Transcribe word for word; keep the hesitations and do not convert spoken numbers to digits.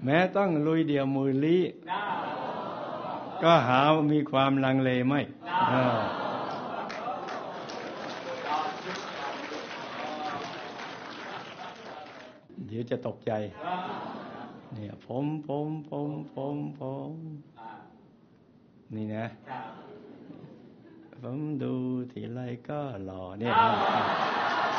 แม้ต้องลุยเดี่ยวมือลี้ก็หามีความลังเลไม่เดี๋ยวจะตกใจเนี่ยผมผมผมผมผมนี่นะผมดูทีไรก็หล่อเนี่ย